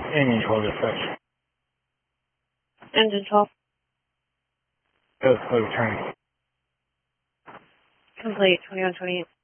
Engine 12 dispatch. Engine 12. Code return. Complete, 2128.